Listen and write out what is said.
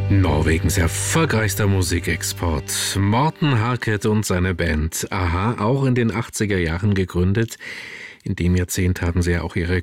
Norwegens erfolgreichster Musikexport. Morten Harket und seine Band a-ha, auch in den 80er Jahren gegründet. In dem Jahrzehnt haben sie ja auch ihre